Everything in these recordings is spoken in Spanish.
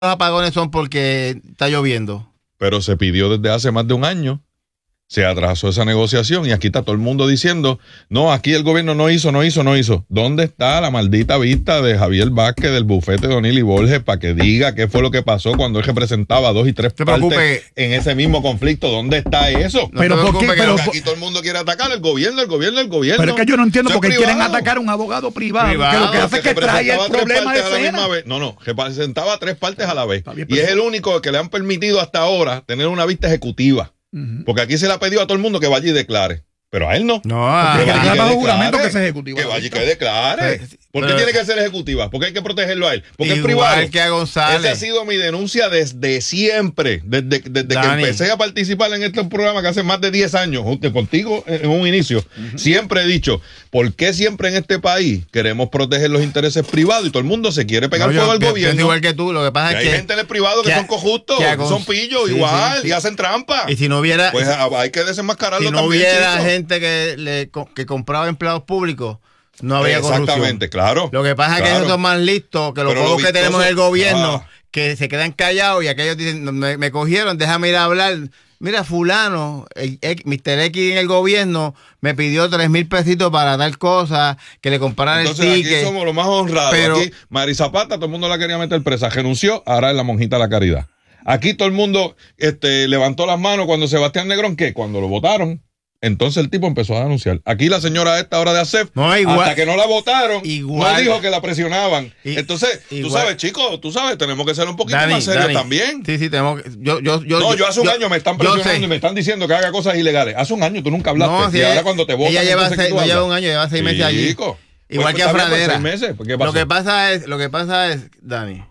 apagones son porque está lloviendo. Pero se pidió desde hace más de un año. Se atrasó esa negociación y aquí está todo el mundo diciendo, no, aquí el gobierno no hizo. ¿Dónde está la maldita vista de Javier Vázquez del bufete de O'Neill y Borges para que diga qué fue lo que pasó cuando él representaba 2 y 3 partes en ese mismo conflicto? ¿Dónde está eso? Pero aquí todo el mundo quiere atacar el gobierno. Pero es que yo no entiendo por qué quieren atacar a un abogado privado. Que lo que hace es que trae el problema de escena. No, representaba 3 partes a la vez. Y es el único que le han permitido hasta ahora tener una vista ejecutiva. Porque aquí se le ha pedido a todo el mundo que vaya y declare. Pero a él no. No, que vaya bajo juramento que sea ejecutivo. Que vaya y que declare. ¿Por qué tiene que ser ejecutiva? Porque hay que protegerlo a él. Porque es igual privado. que a González. Esa ha sido mi denuncia desde siempre. Desde que empecé a participar en este programa que hace más de 10 años, junto contigo en un inicio. Siempre he dicho, ¿por qué siempre en este país queremos proteger los intereses privados y todo el mundo se quiere pegar fuego al gobierno? Es igual que tú. Lo que pasa es que hay gente en el privado que son cojustos, son pillos, igual, y hacen trampa. Y si no hubiera... Pues hay que desenmascararlo también. Si no hubiera gente que compraba empleados públicos, no había corrupción. Exactamente, claro. Lo que pasa es que ellos son más listos que los pocos que tenemos en el gobierno, que se quedan callados y aquellos dicen, me cogieron, déjame ir a hablar. Mira, fulano, Mr. X en el gobierno me pidió 3,000 pesitos para tal cosa, que le comprara el ticket. Aquí somos los más honrados. Pero aquí, Mari Zapata, todo el mundo la quería meter presa, renunció, ahora es la monjita de la caridad. Aquí todo el mundo levantó las manos cuando Sebastián Negrón, ¿qué? Cuando lo votaron. Entonces el tipo empezó a denunciar. Aquí la señora esta ahora de ASEF, hasta que no la votaron, no dijo que la presionaban. Entonces, tú sabes, chicos, tenemos que ser un poquito más serios también. Sí, tenemos que... Yo hace un año me están presionando y me están diciendo que haga cosas ilegales. Hace un año tú nunca hablaste. Y ahora cuando te votan... Ella lleva un año, lleva 6 meses allí. Igual que a Fradera. Lo que pasa es, Dani,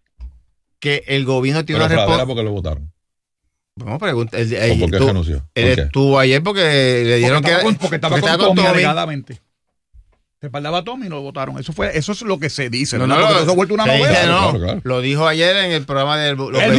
que el gobierno tiene una responsabilidad. ¿Por qué lo votaron? Vamos a preguntar. ¿Por qué renunció? Él estuvo ayer porque le dijeron porque estaba con Tommy alegadamente. Respaldaba a Tommy y lo votaron. Eso es lo que se dice. No, eso ha vuelto una novela. Claro. Lo dijo ayer en el programa del...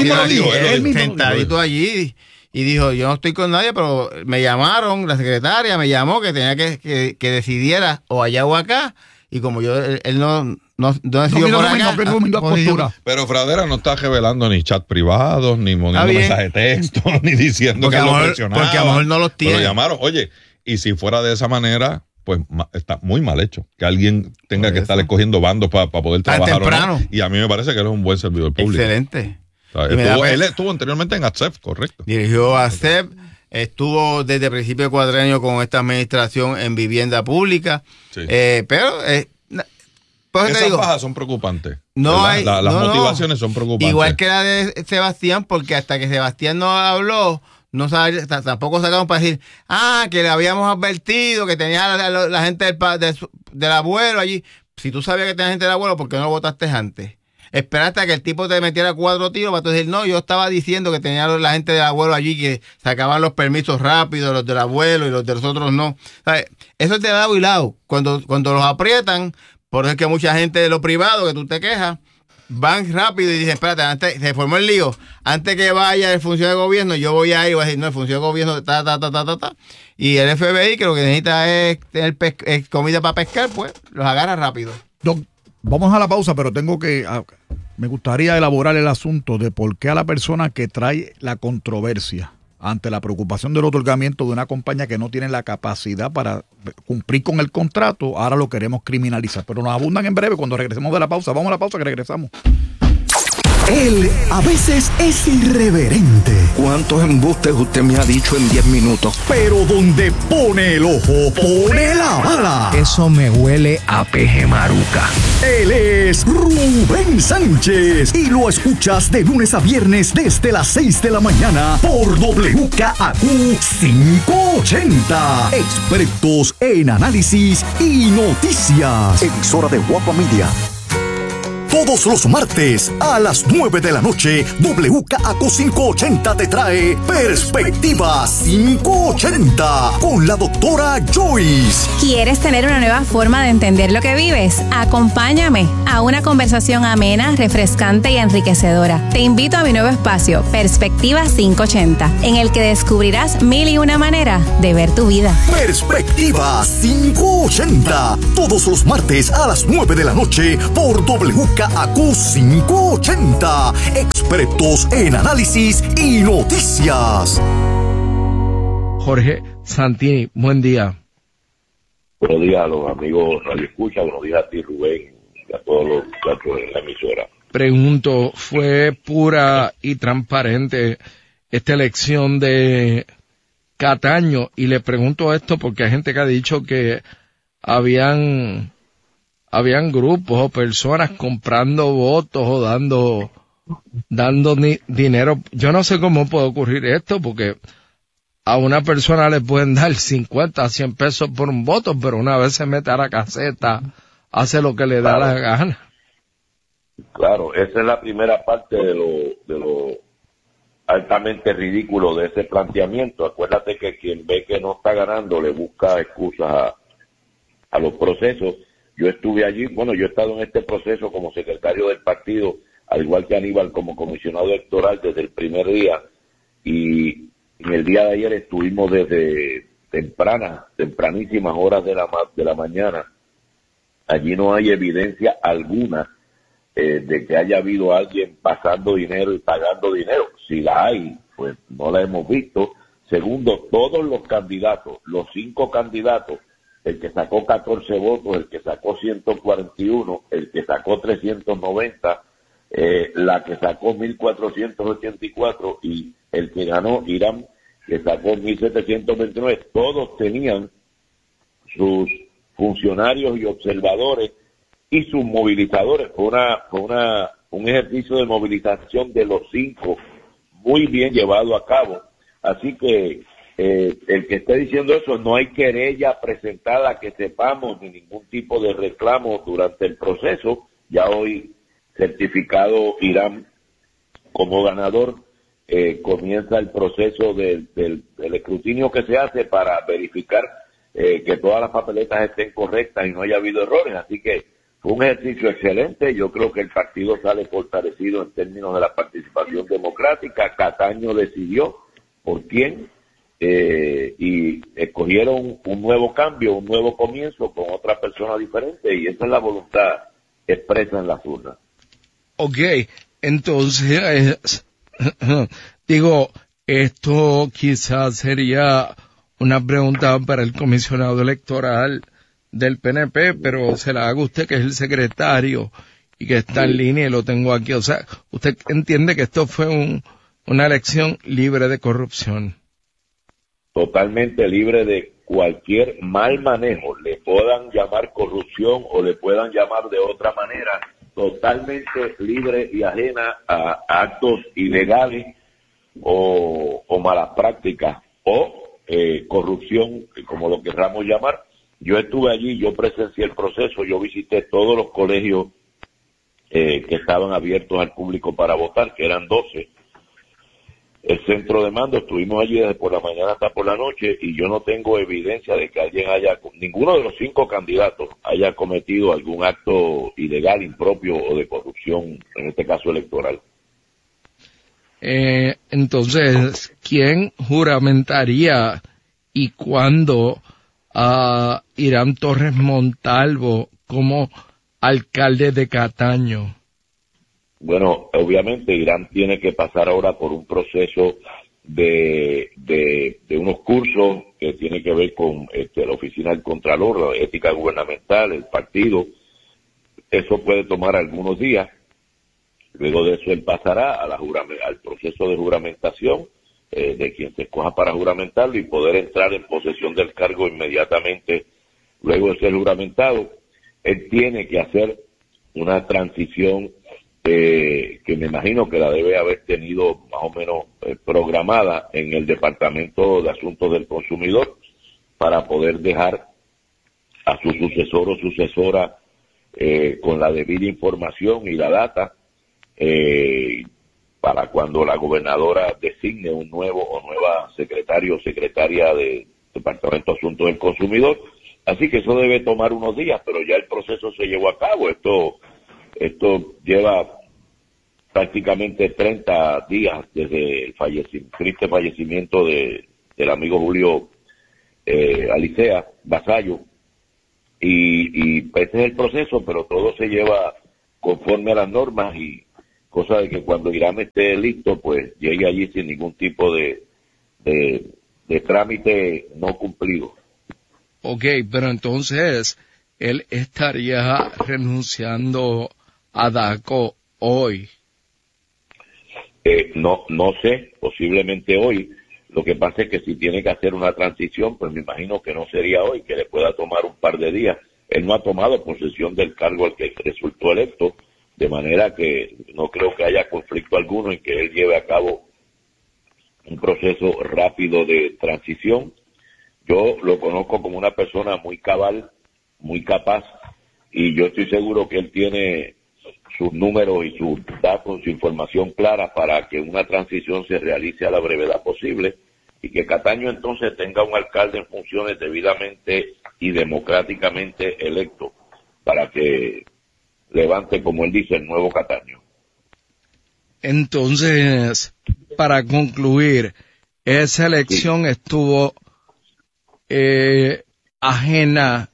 Él mismo sentadito allí y dijo, yo no estoy con nadie, pero me llamaron, la secretaria me llamó que tenía que decidiera o allá o acá. Y como él no decidió por acá. Pero Fradera no está revelando ni chat privados, ni poniendo mensajes de texto, ni diciendo que lo presionaban. Porque a lo mejor no los tiene. Pero llamaron. Oye, y si fuera de esa manera, pues está muy mal hecho. Que alguien tenga que estar escogiendo bandos para poder trabajar. Temprano. Y a mí me parece que él es un buen servidor público. Excelente. Él estuvo anteriormente en ASEF, correcto. Dirigió a ASEF. Estuvo desde el principio de cuatrienio con esta administración en vivienda pública. Sí. Pero... esas bajas son preocupantes. Las motivaciones son preocupantes. Igual que la de Sebastián, porque hasta que Sebastián no habló, tampoco sacaron para decir, que le habíamos advertido que tenía la gente del abuelo allí. Si tú sabías que tenía gente del abuelo, ¿por qué no lo votaste antes? Esperaste a que el tipo te metiera 4 tiros para tú decir, no, yo estaba diciendo que tenía la gente del abuelo allí que sacaban los permisos rápidos, los del abuelo y los de los otros no. ¿Sabes? Eso es de lado y lado. Cuando los aprietan, por eso es que mucha gente de lo privado, que tú te quejas, van rápido y dicen, espérate, antes se formó el lío, antes que vaya el funcionario de gobierno, yo voy a ir y voy a decir, no, el funcionario de gobierno, y el FBI, que lo que necesita es tener comida para pescar, pues los agarra rápido. Vamos a la pausa, pero me gustaría elaborar el asunto de por qué a la persona que trae la controversia ante la preocupación del otorgamiento de una compañía que no tiene la capacidad para cumplir con el contrato, ahora lo queremos criminalizar. Pero nos abundan en breve cuando regresemos de la pausa. Vamos a la pausa que regresamos. Él a veces es irreverente. ¿Cuántos embustes usted me ha dicho en 10 minutos? Pero donde pone el ojo, pone la bala. Eso me huele a peje maruca. Él es Rubén Sánchez y lo escuchas de lunes a viernes desde las 6 de la mañana por WKAQ 580. Expertos en análisis y noticias. Emisora de Guapa Media. Todos los martes a las 9 de la noche, WKAQ 580 te trae Perspectiva 580 con la doctora Joyce. ¿Quieres tener una nueva forma de entender lo que vives? Acompáñame a una conversación amena, refrescante y enriquecedora. Te invito a mi nuevo espacio, Perspectiva 580, en el que descubrirás 1001 maneras de ver tu vida. Perspectiva 580, todos los martes a las 9 de la noche por WKAQ WKAQ580, expertos en análisis y noticias. Jorge Santini, buen día. Buenos días a los amigos Radio Escucha, buenos días a ti, Rubén, y a todos los muchachos en la emisora. Pregunto, ¿fue pura y transparente esta elección de Cataño? Y le pregunto esto porque hay gente que ha dicho que habían grupos o personas comprando votos o dando dinero. Yo no sé cómo puede ocurrir esto, porque a una persona le pueden dar 50, 100 pesos por un voto, pero una vez se mete a la caseta, hace lo que le da la gana. Claro, esa es la primera parte de lo altamente ridículo de ese planteamiento. Acuérdate que quien ve que no está ganando le busca excusas a los procesos. Yo estuve allí, yo he estado en este proceso como secretario del partido, al igual que Aníbal como comisionado electoral desde el primer día, y en el día de ayer estuvimos desde tempranísimas horas de la mañana. Allí no hay evidencia alguna de que haya habido alguien pasando dinero y pagando dinero. Si la hay, pues no la hemos visto. Segundo, todos los candidatos, los 5 candidatos, el que sacó 14 votos, el que sacó 141, el que sacó 390, la que sacó 1484 y el que ganó, Irán, que sacó 1729, todos tenían sus funcionarios y observadores y sus movilizadores. Fue un ejercicio de movilización de los 5 muy bien llevado a cabo. Así que el que esté diciendo eso, no hay querella presentada que sepamos ni ningún tipo de reclamo durante el proceso. Ya hoy certificado Irán como ganador, comienza el proceso del escrutinio que se hace para verificar que todas las papeletas estén correctas y no haya habido errores. Así que fue un ejercicio excelente. Yo creo que el partido sale fortalecido en términos de la participación democrática. Cataño decidió por quién y escogieron un nuevo cambio, un nuevo comienzo con otra persona diferente, y esa es la voluntad expresa en las urnas. Ok, entonces, digo, esto quizás sería una pregunta para el comisionado electoral del PNP, pero se la haga usted, que es el secretario y que está en línea y lo tengo aquí. O sea, ¿usted entiende que esto fue una elección libre de corrupción? Totalmente libre de cualquier mal manejo. Le puedan llamar corrupción o le puedan llamar de otra manera. Totalmente libre y ajena a actos ilegales o malas prácticas o corrupción, como lo querramos llamar. Yo estuve allí, yo presencié el proceso, yo visité todos los colegios que estaban abiertos al público para votar, que eran 12. El centro de mando, estuvimos allí desde por la mañana hasta por la noche, y yo no tengo evidencia de que alguien ninguno de los 5 candidatos haya cometido algún acto ilegal, impropio o de corrupción, en este caso electoral. Entonces, ¿quién juramentaría y cuándo a Irán Torres Montalvo como alcalde de Cataño? Bueno, obviamente Irán tiene que pasar ahora por un proceso de unos cursos que tiene que ver con la oficina del Contralor, la ética gubernamental, el partido. Eso puede tomar algunos días. Luego de eso él pasará al proceso de juramentación de quien se escoja para juramentarlo y poder entrar en posesión del cargo inmediatamente luego de ser juramentado. Él tiene que hacer una transición que me imagino que la debe haber tenido más o menos programada en el Departamento de Asuntos del Consumidor para poder dejar a su sucesor o sucesora con la debida información y la data para cuando la gobernadora designe un nuevo o nueva secretario o secretaria del Departamento de Asuntos del Consumidor. Así que eso debe tomar unos días, pero ya el proceso se llevó a cabo. Esto lleva prácticamente 30 días desde el triste fallecimiento del amigo Julio Alicea Vasallo, y ese es el proceso, pero todo se lleva conforme a las normas, y cosa de que cuando Irán esté listo, pues llegue allí sin ningún tipo de trámite no cumplido. Ok, pero entonces él estaría renunciando a DACO hoy. No sé, posiblemente hoy. Lo que pasa es que si tiene que hacer una transición, pues me imagino que no sería hoy, que le pueda tomar un par de días. Él no ha tomado posesión del cargo al que resultó electo, de manera que no creo que haya conflicto alguno en que él lleve a cabo un proceso rápido de transición. Yo lo conozco como una persona muy cabal, muy capaz, y yo estoy seguro que él tiene sus números y sus datos, su información clara para que una transición se realice a la brevedad posible y que Cataño entonces tenga un alcalde en funciones debidamente y democráticamente electo para que levante, como él dice, el nuevo Cataño. Entonces, para concluir, esa elección estuvo ajena,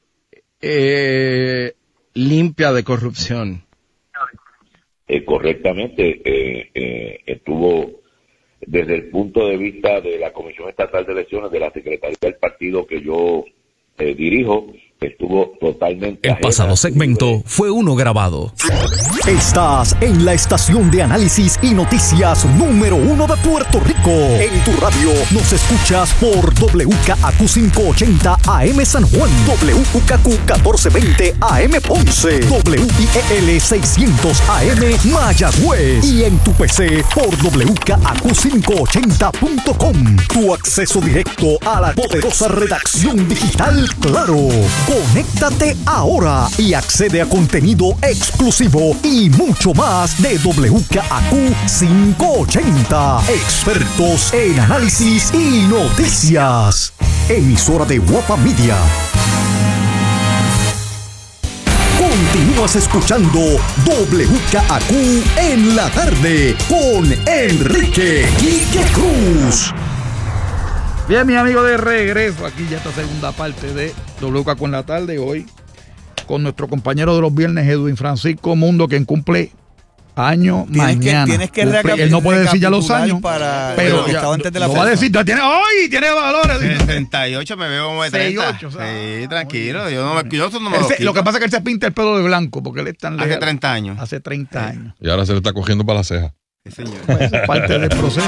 limpia de corrupción. Correctamente, estuvo desde el punto de vista de la Comisión Estatal de Elecciones, de la Secretaría del partido que yo dirijo, estuvo totalmente El ajena. pasado segmento fue uno grabado. Estás en la estación de análisis y noticias número 1 de Puerto Rico. En tu radio nos escuchas por WKAQ 580 AM San Juan, WKQ 1420 AM Ponce, WIEL 600 AM Mayagüez y en tu PC por WKAQ580.com. Tu acceso directo a la poderosa redacción digital Claro. Conéctate ahora y accede a contenido exclusivo y mucho más de WKAQ 580. Expertos en análisis y noticias. Emisora de Guapa Media. Continúas escuchando WKAQ en la tarde con Enrique Quique Cruz. Bien, mi amigo, de regreso aquí ya esta segunda parte de WKAQ en la tarde, hoy con nuestro compañero de los viernes, Edwin Francisco Mundo, quien cumple año mañana. Tienes que él no puede decir ya los años, para pero ya, antes de la lo va a decir, tiene valores. 68, me veo como de 30. 68, sí, tranquilo, yo no me lo quito. Lo que pasa es que él se pinta el pelo de blanco, porque él es tan legal. Hace 30 años. Hace 30 años. Y ahora se le está cogiendo para la ceja. Sí, señor. Pues, es parte del proceso.